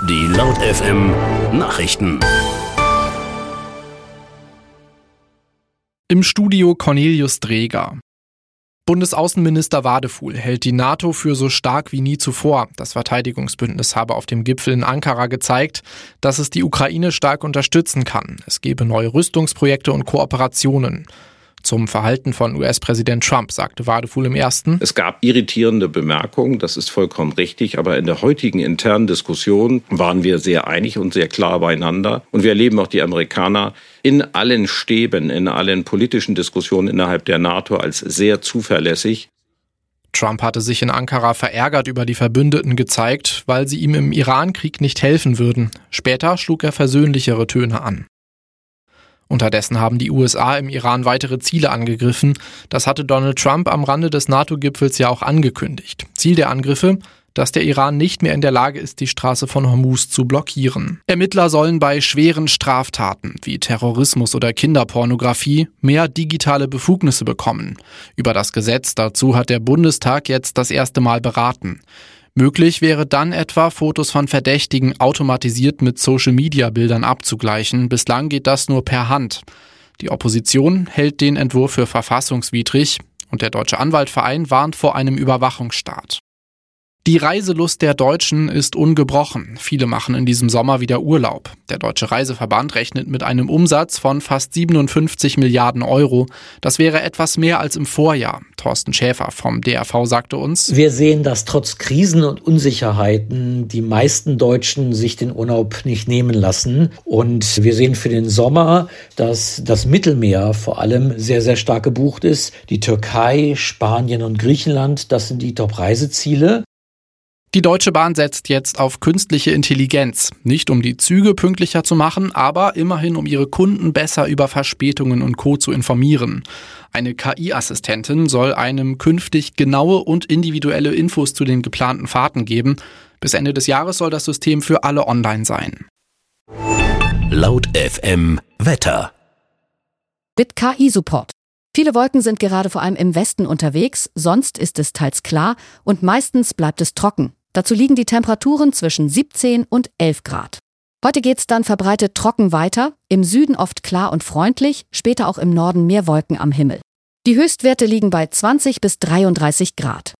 Die Laut FM Nachrichten. Im Studio Cornelius Dreger. Bundesaußenminister Wadefuhl hält die NATO für so stark wie nie zuvor. Das Verteidigungsbündnis habe auf dem Gipfel in Ankara gezeigt, dass es die Ukraine stark unterstützen kann. Es gebe neue Rüstungsprojekte und Kooperationen. Zum Verhalten von US-Präsident Trump sagte Wadefuhl im Ersten: Es gab irritierende Bemerkungen, das ist vollkommen richtig, aber in der heutigen internen Diskussion waren wir sehr einig und sehr klar beieinander. Und wir erleben auch die Amerikaner in allen Stäben, in allen politischen Diskussionen innerhalb der NATO als sehr zuverlässig. Trump hatte sich in Ankara verärgert über die Verbündeten gezeigt, weil sie ihm im Iran-Krieg nicht helfen würden. Später schlug er versöhnlichere Töne an. Unterdessen haben die USA im Iran weitere Ziele angegriffen. Das hatte Donald Trump am Rande des NATO-Gipfels ja auch angekündigt. Ziel der Angriffe: dass der Iran nicht mehr in der Lage ist, die Straße von Hormuz zu blockieren. Ermittler sollen bei schweren Straftaten wie Terrorismus oder Kinderpornografie mehr digitale Befugnisse bekommen. Über das Gesetz dazu hat der Bundestag jetzt das erste Mal beraten. Möglich wäre dann etwa, Fotos von Verdächtigen automatisiert mit Social-Media-Bildern abzugleichen. Bislang geht das nur per Hand. Die Opposition hält den Entwurf für verfassungswidrig und der Deutsche Anwaltverein warnt vor einem Überwachungsstaat. Die Reiselust der Deutschen ist ungebrochen. Viele machen in diesem Sommer wieder Urlaub. Der Deutsche Reiseverband rechnet mit einem Umsatz von fast 57 Milliarden Euro. Das wäre etwas mehr als im Vorjahr. Thorsten Schäfer vom DRV sagte uns: Wir sehen, dass trotz Krisen und Unsicherheiten die meisten Deutschen sich den Urlaub nicht nehmen lassen. Und wir sehen für den Sommer, dass das Mittelmeer vor allem sehr, sehr stark gebucht ist. Die Türkei, Spanien und Griechenland, das sind die Top-Reiseziele. Die Deutsche Bahn setzt jetzt auf künstliche Intelligenz. Nicht um die Züge pünktlicher zu machen, aber immerhin um ihre Kunden besser über Verspätungen und Co. zu informieren. Eine KI-Assistentin soll einem künftig genaue und individuelle Infos zu den geplanten Fahrten geben. Bis Ende des Jahres soll das System für alle online sein. Laut FM Wetter. Mit KI-Support. Viele Wolken sind gerade vor allem im Westen unterwegs, sonst ist es teils klar und meistens bleibt es trocken. Dazu liegen die Temperaturen zwischen 17 und 11 Grad. Heute geht's dann verbreitet trocken weiter, im Süden oft klar und freundlich, später auch im Norden mehr Wolken am Himmel. Die Höchstwerte liegen bei 20 bis 33 Grad.